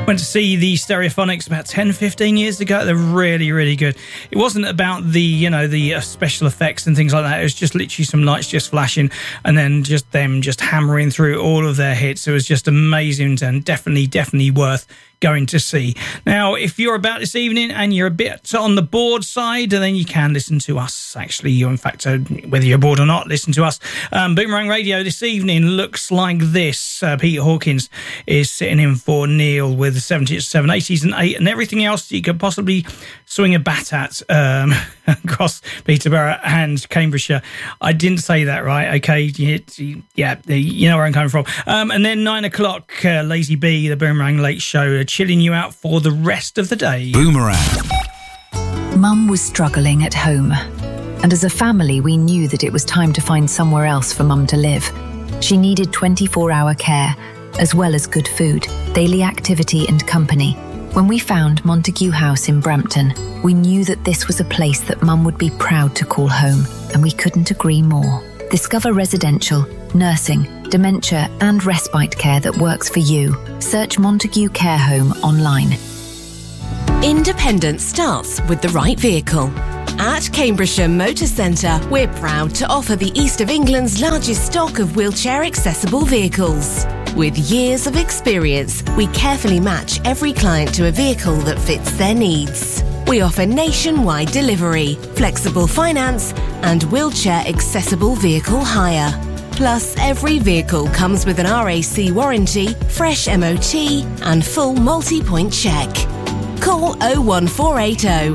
Went to see the Stereophonics about 10, 15 years ago. They're really, really good. It wasn't about the special effects and things like that. It was just literally some lights just flashing and then just them just hammering through all of their hits. It was just amazing and definitely worth going to see. Now, if you're about this evening and you're a bit on the bored side, then you can listen to us. Actually, in fact, whether you're bored or not, listen to us. Boomerang Radio this evening looks like this. Pete Hawkins is sitting in for Neil with the 70s, 80s and 8 and everything else you could possibly swing a bat at across Peterborough and Cambridgeshire. I didn't say that right, okay? Yeah, you know where I'm coming from. And then 9 o'clock, Lazy B, the Boomerang Late Show, chilling you out for the rest of the day. Boomerang. Mum was struggling at home, and as a family we knew that it was time to find somewhere else for Mum to live. She needed 24-hour care, as well as good food, daily activity and company. When we found Montague House in Brampton, we knew that this was a place that Mum would be proud to call home, and we couldn't agree more. Discover residential, nursing, dementia and respite care that works for you. Search Montague Care Home online. Independence starts with the right vehicle. At Cambridgeshire Motor Centre, we're proud to offer the East of England's largest stock of wheelchair-accessible vehicles. With years of experience, we carefully match every client to a vehicle that fits their needs. We offer nationwide delivery, flexible finance, and wheelchair-accessible vehicle hire. Plus, every vehicle comes with an RAC warranty, fresh MOT, and full multi-point check. Call 01480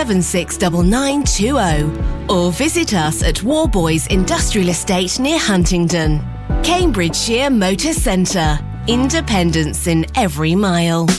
769920 or visit us at Warboys Industrial Estate near Huntingdon. Cambridgeshire Motor Centre. Independence in every mile.